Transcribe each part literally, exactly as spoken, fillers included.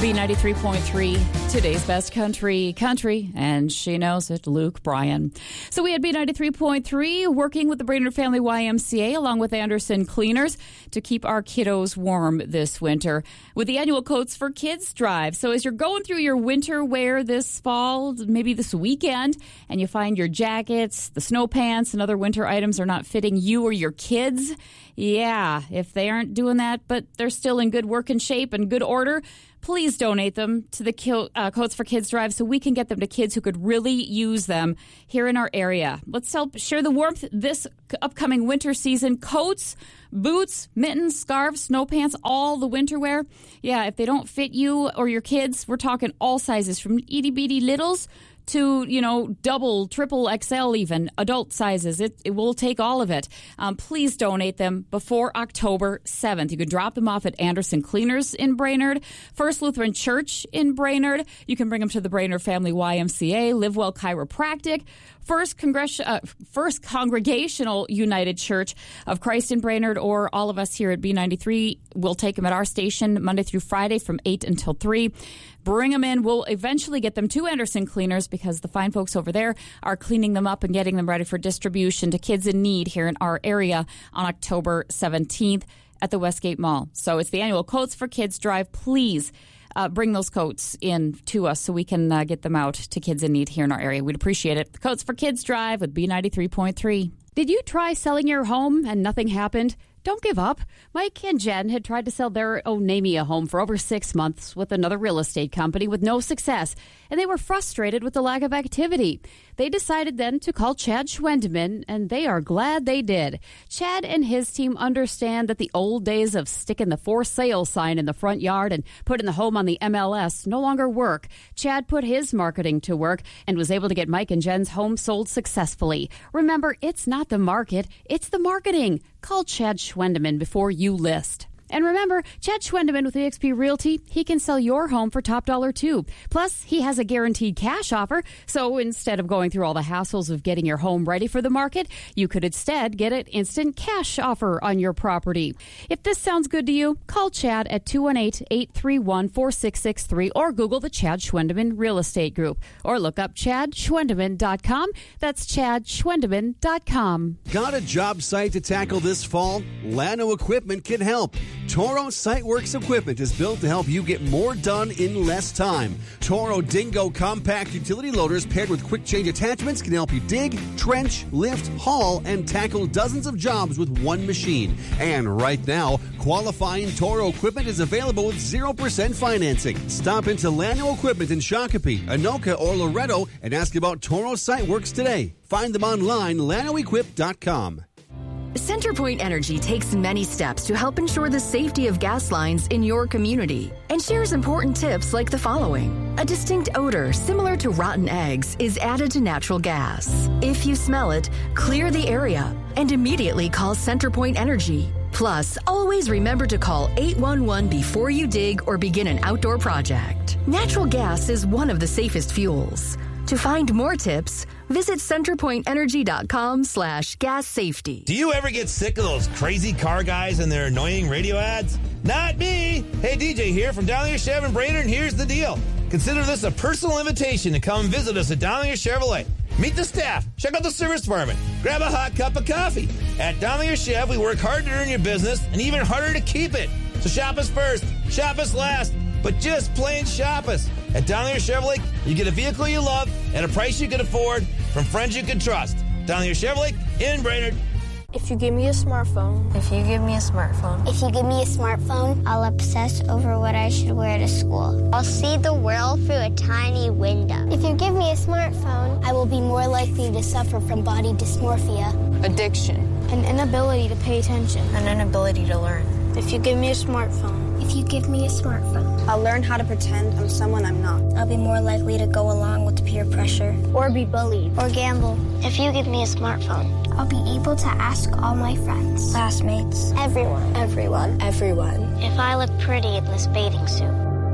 B ninety-three point three, today's best country, country, and she knows it, Luke Bryan. So we had B ninety-three point three working with the Brainerd Family Y M C A along with Anderson Cleaners to keep our kiddos warm this winter with the annual Coats for Kids drive. So as you're going through your winter wear this fall, maybe this weekend, and you find your jackets, the snow pants, and other winter items are not fitting you or your kids, yeah, if they aren't doing that, but they're still in good working shape and good order, please donate them to the uh, Coats for Kids drive so we can get them to kids who could really use them here in our area. Let's help share the warmth this upcoming winter season. Coats, boots, mittens, scarves, snow pants, all the winter wear. Yeah, if they don't fit you or your kids, we're talking all sizes from itty-bitty littles to, you know, double, triple X L even, adult sizes. It, it will take all of it. Um, please donate them before October seventh. You can drop them off at Anderson Cleaners in Brainerd, First Lutheran Church in Brainerd. You can bring them to the Brainerd Family Y M C A, Live Well Chiropractic, First, Congress, uh, First Congregational United Church of Christ in Brainerd, or all of us here at B ninety-three. We'll take them at our station Monday through Friday from eight until three. Bring them in. We'll eventually get them to Anderson Cleaners because the fine folks over there are cleaning them up and getting them ready for distribution to kids in need here in our area on October seventeenth at the Westgate Mall. So it's the annual Coats for Kids drive. Please uh, bring those coats in to us so we can uh, get them out to kids in need here in our area. We'd appreciate it. The Coats for Kids drive with B ninety-three point three. Did you try selling your home and nothing happened? Don't give up. Mike and Jen had tried to sell their Onamia home for over six months with another real estate company with no success, and they were frustrated with the lack of activity. They decided then to call Chad Schwendeman, and they are glad they did. Chad and his team understand that the old days of sticking the for sale sign in the front yard and putting the home on the M L S no longer work. Chad put his marketing to work and was able to get Mike and Jen's home sold successfully. Remember, it's not the market, it's the marketing. Call Chad Schwendeman before you list. And remember, Chad Schwendeman with E X P Realty, he can sell your home for top dollar too. Plus, he has a guaranteed cash offer, so instead of going through all the hassles of getting your home ready for the market, you could instead get an instant cash offer on your property. If this sounds good to you, call Chad at two one eight, eight three one, four six six three or Google the Chad Schwendeman Real Estate Group or look up chad schwendeman dot com. That's chad schwendeman dot com. Got a job site to tackle this fall? Llano Equipment can help. Toro SiteWorks equipment is built to help you get more done in less time. Toro Dingo compact utility loaders paired with quick change attachments can help you dig, trench, lift, haul, and tackle dozens of jobs with one machine. And right now, qualifying Toro equipment is available with zero percent financing. Stop into Llano Equipment in Shakopee, Anoka, or Loretto and ask about Toro SiteWorks today. Find them online, llano equip dot com. CenterPoint Energy takes many steps to help ensure the safety of gas lines in your community and shares important tips like the following. A distinct odor similar to rotten eggs is added to natural gas. If you smell it, clear the area and immediately call CenterPoint Energy. Plus, always remember to call eight one one before you dig or begin an outdoor project. Natural gas is one of the safest fuels. To find more tips, visit centerpointenergy.com slash gas safety. Do you ever get sick of those crazy car guys and their annoying radio ads? Not me. Hey, D J here from Dowlinger Chevy in Brainerd, and here's the deal. Consider this a personal invitation to come visit us at Dowlinger Chevrolet. Meet the staff, check out the service department, grab a hot cup of coffee. At Dowlinger Chev, we work hard to earn your business and even harder to keep it. So shop us first, shop us last, but just plain shop us. At Dowlinger Chevrolet, you get a vehicle you love at a price you can afford from friends you can trust. Dowlinger Chevrolet in Brainerd. If you give me a smartphone. If you give me a smartphone. If you give me a smartphone, I'll obsess over what I should wear to school. I'll see the world through a tiny window. If you give me a smartphone, I will be more likely to suffer from body dysmorphia, addiction, an inability to pay attention, an inability to learn. If you give me a smartphone. If you give me a smartphone, I'll learn how to pretend I'm someone I'm not. I'll be more likely to go along with peer pressure. Or be bullied. Or gamble. If you give me a smartphone, I'll be able to ask all my friends, classmates, everyone, everyone, everyone, if I look pretty in this bathing suit.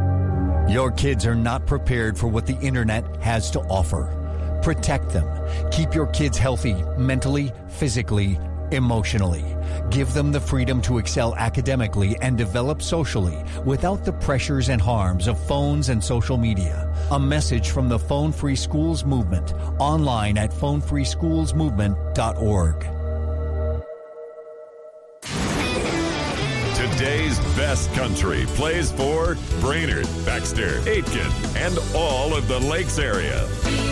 Your kids are not prepared for what the internet has to offer. Protect them. Keep your kids healthy mentally, physically, emotionally. Give them the freedom to excel academically and develop socially without the pressures and harms of phones and social media. A message from the Phone Free Schools Movement, online at phone free schools movement dot org. Today's best country plays for Brainerd, Baxter, Aitkin, and all of the Lakes area.